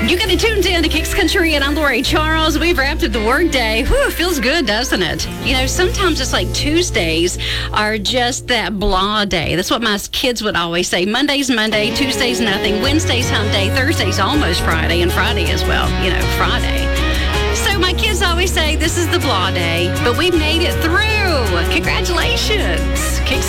You got it tuned in to Kicks Country, and I'm Lori Charles. We've wrapped up the work day. Whew, feels good, doesn't it? You know, sometimes it's like Tuesdays are just that blah day. That's what my kids would always say. Monday's Monday, Tuesday's nothing, Wednesday's hump day, Thursday's almost Friday, and Friday as well. You know, Friday. So my kids always say this is the blah day, but we made it through. Congratulations. Kicks